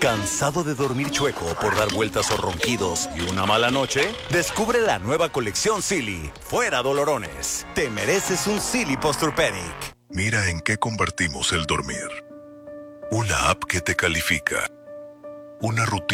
¿Cansado de dormir chueco por dar vueltas o ronquidos y una mala noche? Descubre la nueva colección Silly. Fuera dolorones. Te mereces un Silly Posturepedic. Mira en qué convertimos el dormir. Una app que te califica. Una rutina